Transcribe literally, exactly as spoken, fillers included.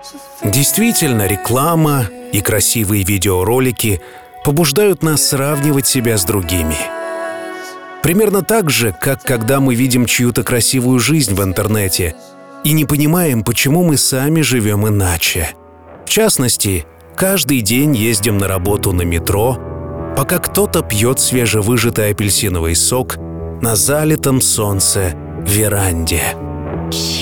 Действительно, реклама и красивые видеоролики побуждают нас сравнивать себя с другими. Примерно так же, как когда мы видим чью-то красивую жизнь в интернете и не понимаем, почему мы сами живем иначе. В частности, каждый день ездим на работу на метро, пока кто-то пьет свежевыжатый апельсиновый сок на залитом солнце веранде.